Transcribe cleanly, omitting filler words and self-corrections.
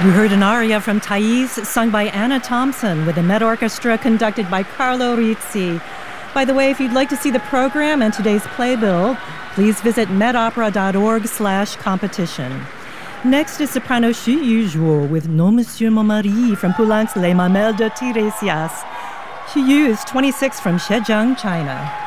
You heard an aria from Thais sung by Anna Thompson with the Met Orchestra conducted by Carlo Rizzi. By the way, if you'd like to see the program and today's playbill, please visit metopera.org/competition. Next is soprano Xu Yuzhuo with Non Monsieur Mon Mari from Poulenc's Les Mamelles de Tiresias. Xu Yu is 26 from Zhejiang, China.